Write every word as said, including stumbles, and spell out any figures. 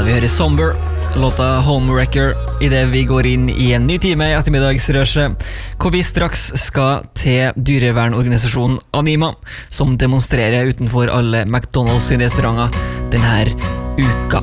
Vi hører Somber, låta Homewrecker, i det vi går inn i en ny time i ettermiddagsrøsje, hvor vi straks skal til dyrevernorganisasjonen Anima, som demonstrerer utenfor alle McDonalds sine restauranter denne uka.